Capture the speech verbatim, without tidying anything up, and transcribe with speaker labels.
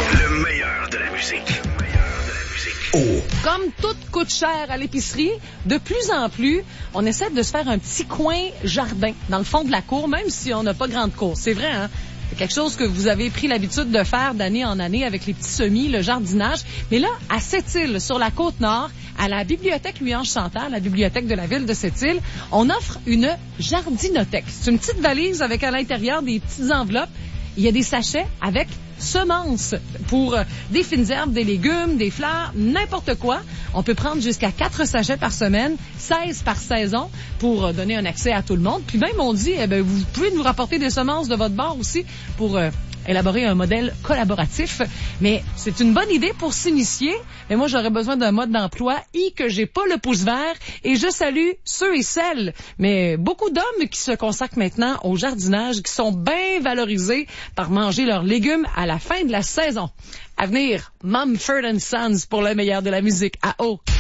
Speaker 1: Le meilleur de la musique. Oh.
Speaker 2: Comme tout coûte cher à l'épicerie, de plus en plus, on essaie de se faire un petit coin jardin dans le fond de la cour, même si on n'a pas grande cour. C'est vrai, hein? C'est quelque chose que vous avez pris l'habitude de faire d'année en année avec les petits semis, le jardinage. Mais là, à Sept-Îles, sur la Côte-Nord, à la bibliothèque Louis-Ange Chantal, la bibliothèque de la ville de Sept-Îles, on offre une jardinothèque. C'est une petite valise avec à l'intérieur des petites enveloppes. Il y a des sachets avec semences pour des fines herbes, des légumes, des fleurs, n'importe quoi. On peut prendre jusqu'à quatre sachets par semaine, seize par saison, pour donner un accès à tout le monde. Puis même, on dit, eh ben, vous pouvez nous rapporter des semences de votre bord aussi pour euh, élaborer un modèle collaboratif. Mais c'est une bonne idée pour s'initier. Mais moi, j'aurais besoin d'un mode d'emploi et que j'ai pas le pouce vert. Et je salue ceux et celles, mais beaucoup d'hommes qui se consacrent maintenant au jardinage, qui sont bien valorisés par manger leurs légumes à la fin de la saison. À venir, Mumford and Sons pour le meilleur de la musique à eau.